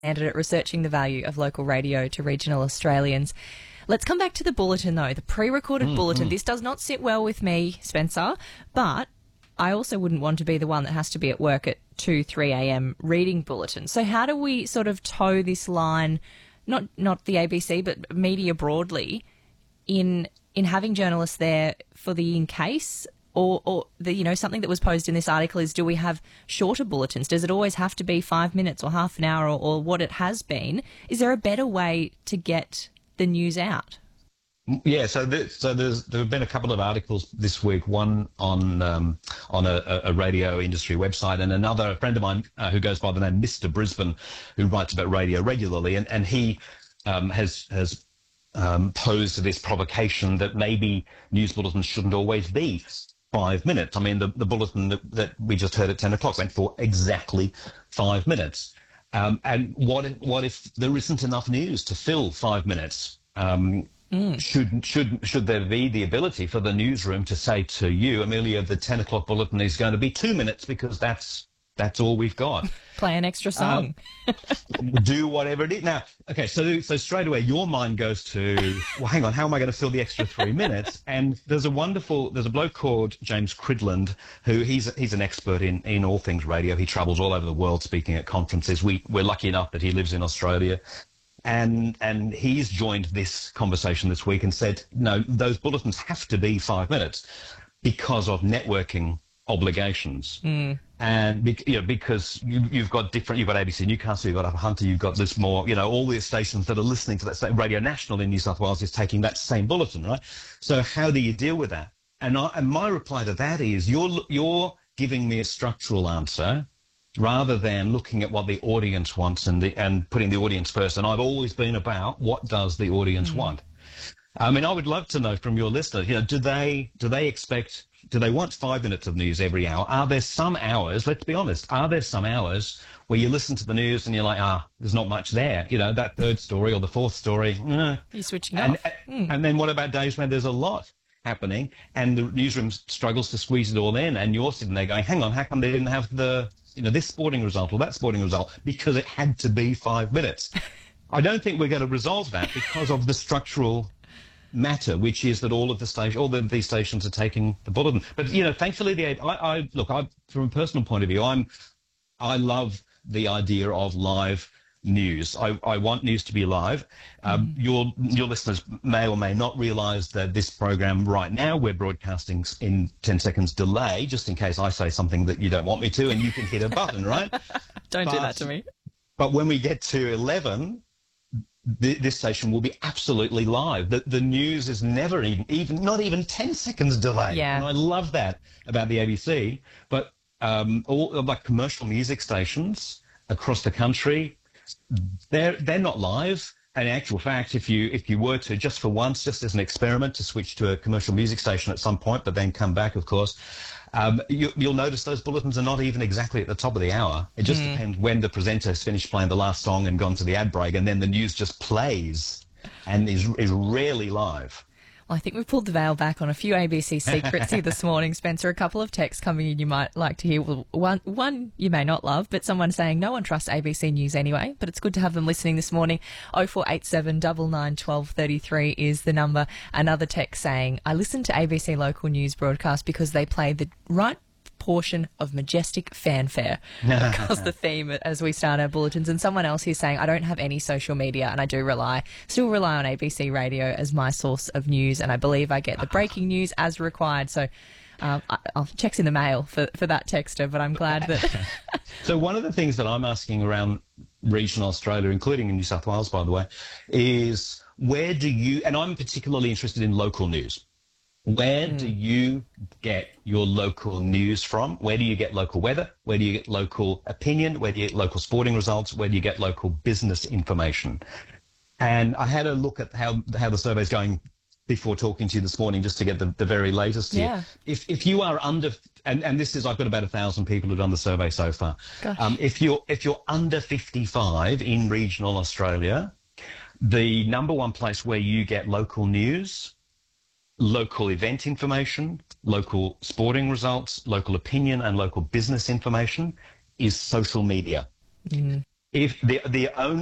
at researching the value of local radio to regional Australians. Let's come back to the bulletin, though, the pre-recorded bulletin. This does not sit well with me, Spencer, but I also wouldn't want to be the one that has to be at work at 2, 3 a.m. reading bulletins. So how do we sort of toe this line, not the ABC, but media broadly, in having journalists there for the in case? Or the, something that was posed in this article is, do we have shorter bulletins? Does it always have to be 5 minutes or half an hour or what it has been? Is there a better way to get the news out? Yeah, so there have been a couple of articles this week, one on a radio industry website, and another, a friend of mine who goes by the name Mr. Brisbane, who writes about radio regularly, and he has posed this provocation that maybe news bulletins shouldn't always be 5 minutes. I mean, the bulletin that we just heard at 10 o'clock went for exactly 5 minutes. And what if there isn't enough news to fill 5 minutes? Should there be the ability for the newsroom to say to you, Amelia, the 10 o'clock bulletin is going to be 2 minutes because that's all we've got. Play an extra song. Do whatever it is. Now, okay, so straight away your mind goes to, well, hang on, how am I going to fill the extra 3 minutes? And there's a bloke called James Cridland, who he's an expert in all things radio. He travels all over the world speaking at conferences. We're lucky enough that he lives in Australia. And he's joined this conversation this week and said, no, those bulletins have to be 5 minutes because of networking obligations. And because you've got ABC Newcastle, you've got Hunter, you've got this more, all the stations that are listening to that same Radio National in New South Wales is taking that same bulletin, right? So how do you deal with that? And my reply to that is you're giving me a structural answer rather than looking at what the audience wants and putting the audience first. And I've always been about what does the audience want. I mean, I would love to know from your listeners, do they want 5 minutes of news every hour? Are there some hours, let's be honest, where you listen to the news and you're like, there's not much there, that third story or the fourth story. You're switching off. And then what about days when there's a lot happening and the newsroom struggles to squeeze it all in and you're sitting there going, hang on, how come they didn't have this sporting result or that sporting result? Because it had to be 5 minutes. I don't think we're going to resolve that because of the structural matter, which is that all of these stations are taking the bulletin. But thankfully, from a personal point of view, I love the idea of live news. I want news to be live. Your listeners may or may not realise that this program right now we're broadcasting in 10 seconds delay, just in case I say something that you don't want me to, and you can hit a button, right? Don't do that to me. But when we get to 11. This station will be absolutely live. The news is never not even 10 seconds delay. Yeah. And I love that about the ABC. But all like commercial music stations across the country, they're not live. And in actual fact, if you were to, just for once, just as an experiment, to switch to a commercial music station at some point, but then come back, of course, you'll notice those bulletins are not even exactly at the top of the hour. It just depends when the presenter has finished playing the last song and gone to the ad break, and then the news just plays and is rarely live. Well, I think we've pulled the veil back on a few ABC secrets here this morning, Spencer. A couple of texts coming in you might like to hear. Well, one you may not love, but someone saying no one trusts ABC News anyway, but it's good to have them listening this morning. 0487 99 12 33 is the number. Another text saying, I listen to ABC local news broadcast because they play the right portion of majestic fanfare because the theme as we start our bulletins. And someone else who's saying, I don't have any social media and I do still rely on ABC radio as my source of news, and I believe I get the breaking news as required. So I'll check's in the mail for that texter, but I'm glad that... So one of the things that I'm asking around regional Australia, including in New South Wales, by the way, is where do you, and I'm particularly interested in local news, where do you get your local news from? Where do you get local weather? Where do you get local opinion? Where do you get local sporting results? Where do you get local business information? And I had a look at how the survey's going before talking to you this morning, just to get the very latest here. Yeah. If you are under, and this is, I've got about 1,000 people who've done the survey so far. If you're under 55 in regional Australia, the number one place where you get local news, local event information, local sporting results, local opinion and local business information is social media. if the only